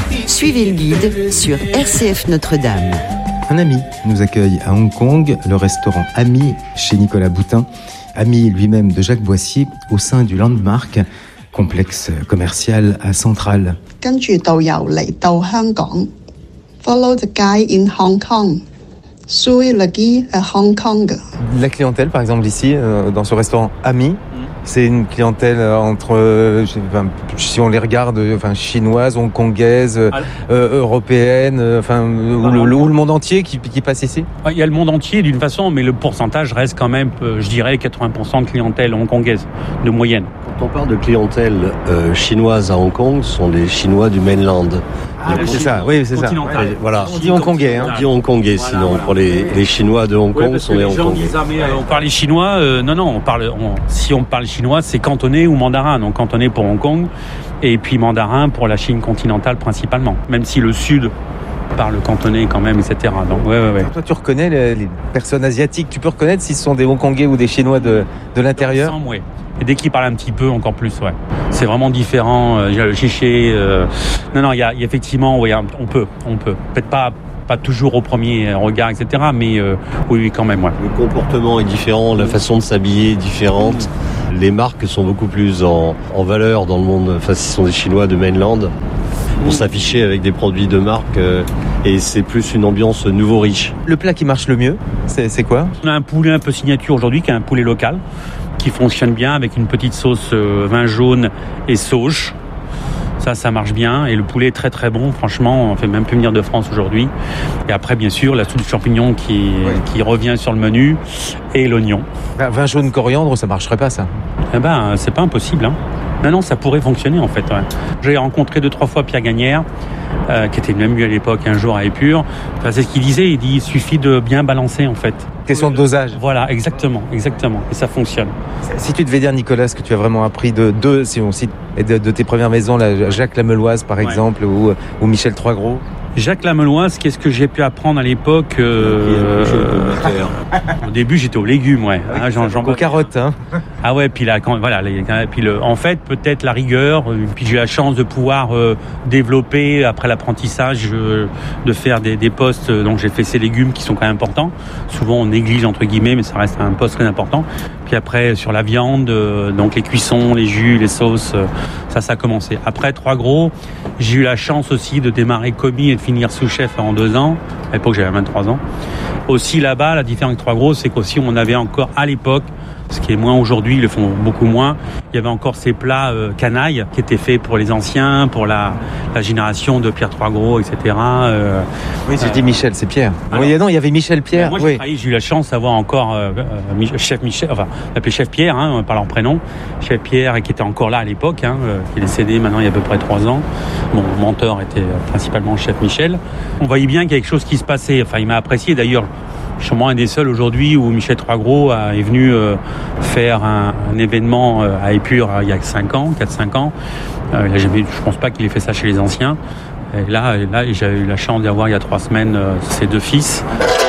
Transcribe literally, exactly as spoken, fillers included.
Suivez le guide sur R C F Notre-Dame. Un ami nous accueille à Hong Kong, le restaurant Ami chez Nicolas Boutin. Ami lui-même de Jacques Boissier au sein du Landmark, complexe commercial à Centrale. 跟住導遊嚟到香港 ，follow the guy in Hong Kong, suivre le guide à Hong Kong. La clientèle, par exemple, ici, dans ce restaurant Ami, c'est une clientèle entre, enfin, si on les regarde, enfin, chinoise, hongkongaise, euh, européenne, enfin, ou le, ou le monde entier qui, qui passe ici. Il y a le monde entier d'une façon, mais le pourcentage reste quand même, je dirais, quatre-vingts pour cent de clientèle hongkongaise, de moyenne. Quand on parle de clientèle euh, chinoise à Hong Kong, ce sont des Chinois du mainland. Ah, c'est ça, oui, c'est ça. Ouais, voilà. On dit hongkongais, hein. On dit hongkongais, sinon voilà, voilà. Pour les, les Chinois de Hong Kong, ouais, sont les hongkongais. Disent, ah, mais, euh, on parle chinois, euh, non, non, on parle, on, si on parle chinois, c'est cantonais ou mandarin. Donc cantonais pour Hong Kong, et puis mandarin pour la Chine continentale principalement. Même si le sud parle cantonais quand même, et cetera. Donc, ouais, ouais, ouais. Toi, tu reconnais les, les personnes asiatiques, tu peux reconnaître si ce sont des hongkongais ou des Chinois de, de l'intérieur? Oui. Et dès qu'ils parlent un petit peu, encore plus, ouais. C'est vraiment différent. Il y a le chiché. Euh... Non, non, il y a, il y a effectivement, oui, on peut, on peut. Peut-être pas, pas toujours au premier regard, et cetera. Mais euh, oui, oui, quand même, ouais. Le comportement est différent, la façon de s'habiller est différente. Les marques sont beaucoup plus en, en valeur dans le monde. Enfin, ce sont des Chinois de mainland. Pour s'afficher avec des produits de marque euh, et c'est plus une ambiance nouveau riche. Le plat qui marche le mieux, c'est, c'est quoi? On a un poulet un peu signature aujourd'hui, qui est un poulet local, qui fonctionne bien avec une petite sauce euh, vin jaune et sauge. Ça, ça marche bien. Et le poulet est très très bon. Franchement, on fait même plus venir de France aujourd'hui. Et après, bien sûr, la soupe de champignons qui, oui. qui revient sur le menu et l'oignon. Ben, vin jaune coriandre, ça marcherait pas, ça? Eh ben, c'est pas impossible, hein. Non, non, ça pourrait fonctionner en fait. Ouais. J'ai rencontré deux, trois fois Pierre Gagnère, euh, qui était même lui à l'époque un jour à Épure. Enfin, c'est ce qu'il disait, il dit il suffit de bien balancer en fait. Question de dosage. Voilà, exactement, exactement. Et ça fonctionne. Si tu devais dire, Nicolas, ce que tu as vraiment appris de deux, si on cite, de, de tes premières maisons, là, Jacques Lameloise par exemple, ouais. ou, ou Michel Troisgros. Jacques Lameloise, qu'est-ce que j'ai pu apprendre à l'époque euh... Au début, j'étais aux légumes, ouais. Oui, ah, j'en, j'en aux carottes, hein. Ah ouais, puis là, quand, voilà, les, puis le, en fait, peut-être la rigueur. Puis j'ai eu la chance de pouvoir euh, développer après l'apprentissage, euh, de faire des, des postes. Donc j'ai fait ces légumes qui sont quand même importants. Souvent on néglige entre guillemets, mais ça reste un poste très important. Puis après sur la viande, euh, donc les cuissons, les jus, les sauces, euh, ça, ça a commencé. Après Troisgros, j'ai eu la chance aussi de démarrer commis et de finir sous-chef en deux ans. À l'époque, j'avais vingt-trois ans. Aussi là-bas, la différence avec Troisgros, c'est qu'aussi on avait encore à l'époque, ce qui est moins aujourd'hui, ils le font beaucoup moins. Il y avait encore ces plats euh, canailles qui étaient faits pour les anciens, pour la, la génération de Pierre Troisgros, et cetera. Euh, oui, j'ai euh, dit Michel, c'est Pierre. Alors, oui, non, il y avait Michel Pierre. Moi, oui. j'ai, travaillé, j'ai eu la chance d'avoir encore euh, euh, chef Michel, enfin, on l'appelait chef Pierre, hein, on parle en prénom. Chef Pierre, qui était encore là à l'époque, hein, euh, qui est décédé maintenant il y a à peu près trois ans. Mon mentor était euh, principalement chef Michel. On voyait bien qu'il y a quelque chose qui se passait. Enfin, il m'a apprécié d'ailleurs. Je suis sûrement un des seuls aujourd'hui où Michel Troisgros a, est venu euh, faire un, un événement euh, à Épure euh, il y a cinq ans, quatre cinq ans. Euh, il a jamais, je pense pas qu'il ait fait ça chez les anciens. Et là, et là j'ai eu la chance d'avoir il y a trois semaines euh, ses deux fils.